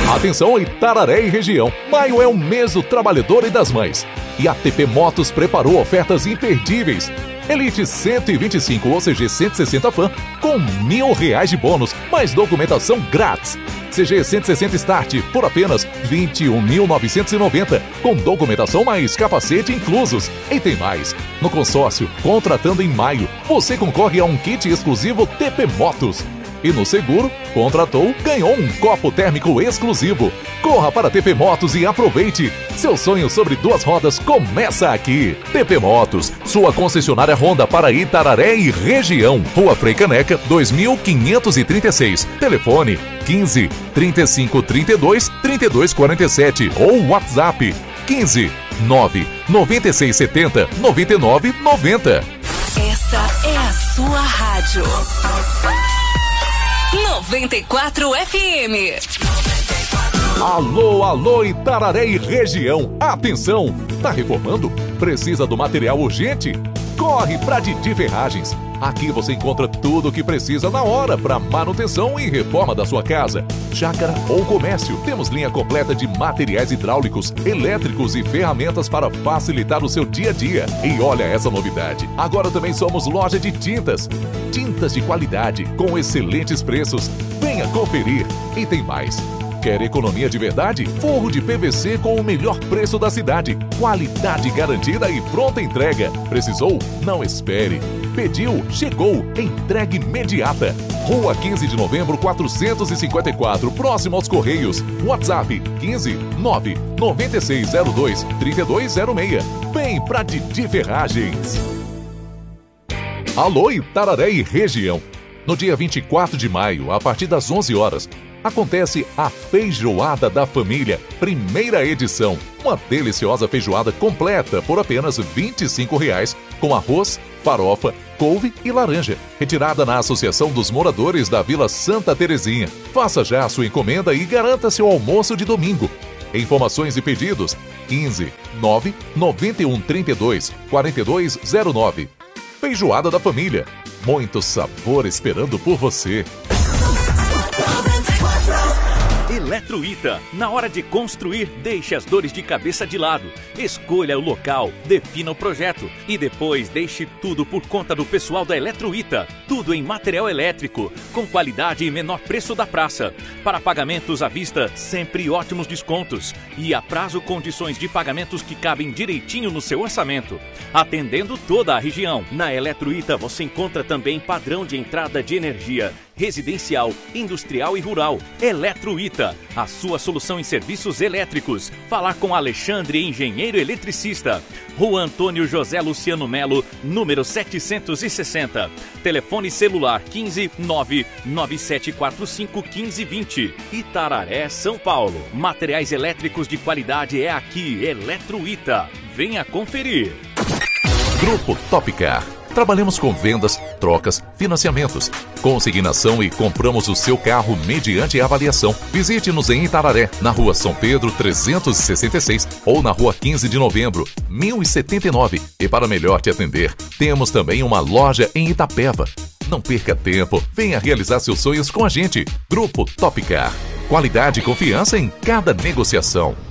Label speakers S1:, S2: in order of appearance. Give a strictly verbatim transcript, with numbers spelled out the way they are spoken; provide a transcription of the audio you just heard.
S1: Atenção, Itararé e região. Maio é o mês do trabalhador e das mães. E a T P Motos preparou ofertas imperdíveis. Elite cento e vinte e cinco ou C G cento e sessenta Fan com mil reais de bônus, mais documentação grátis. C G cento e sessenta Start por apenas vinte e um mil novecentos e noventa, com documentação mais capacete inclusos. E tem mais. No consórcio, contratando em maio, você concorre a um kit exclusivo T P Motos. E no seguro, contratou, ganhou um copo térmico exclusivo. Corra para T P Motos e aproveite. Seu sonho sobre duas rodas começa aqui. T P Motos, sua concessionária Honda para Itararé e região. Rua Frei Caneca, dois mil quinhentos e trinta e seis. Telefone quinze, trinta e cinco, trinta e dois, trinta e dois, quarenta e sete ou WhatsApp quinze, nove, noventa e seis, setenta, noventa e nove, noventa.
S2: Essa é a sua rádio. noventa e quatro F M.
S1: Alô, alô, Itararé e região. Atenção, tá reformando? Precisa do material urgente? Corre pra Didi Ferragens. Aqui você encontra tudo o que precisa na hora para manutenção e reforma da sua casa, chácara ou comércio. Temos linha completa de materiais hidráulicos, elétricos e ferramentas para facilitar o seu dia a dia. E olha essa novidade, agora também somos loja de tintas. Tintas de qualidade, com excelentes preços. Venha conferir. E tem mais. Quer economia de verdade? Forro de P V C com o melhor preço da cidade. Qualidade garantida e pronta entrega. Precisou? Não espere. Pediu? Chegou. Entrega imediata. Rua quinze de novembro, quatrocentos e cinquenta e quatro, próximo aos Correios. WhatsApp quinze, nove, noventa e seis zero dois, trinta e dois zero seis. Vem pra Didi Ferragens. Alô, Itararé e região. No dia vinte e quatro de maio, a partir das onze horas, acontece a Feijoada da Família, primeira edição. Uma deliciosa feijoada completa por apenas vinte e cinco reais, com arroz, farofa, couve e laranja. Retirada na Associação dos Moradores da Vila Santa Terezinha. Faça já a sua encomenda e garanta seu almoço de domingo. Informações e pedidos quinze, nove, noventa e um, trinta e dois, quarenta e dois zero nove. Feijoada da Família. Muito sabor esperando por você.
S3: Eletroita. Na hora de construir, deixe as dores de cabeça de lado. Escolha o local, defina o projeto e depois deixe tudo por conta do pessoal da Eletroita. Tudo em material elétrico, com qualidade e menor preço da praça. Para pagamentos à vista, sempre ótimos descontos. E a prazo, condições de pagamentos que cabem direitinho no seu orçamento. Atendendo toda a região. Na Eletroita você encontra também padrão de entrada de energia residencial, industrial e rural. Eletroita, a sua solução em serviços elétricos. Falar com Alexandre, engenheiro eletricista. Rua Antônio José Luciano Melo, número setecentos e sessenta. Telefone celular quinze, nove, nove sete quatro cinco, quinze, vinte. Itararé, São Paulo. Materiais elétricos de qualidade é aqui, Eletroita. Venha conferir.
S1: Grupo Topcar. Trabalhamos com vendas, trocas, financiamentos, consignação e compramos o seu carro mediante avaliação. Visite-nos em Itararé, na Rua São Pedro trezentos e sessenta e seis ou na Rua quinze de novembro, mil e setenta e nove. E para melhor te atender, temos também uma loja em Itapeva. Não perca tempo, venha realizar seus sonhos com a gente. Grupo Topcar. Qualidade e confiança em cada negociação.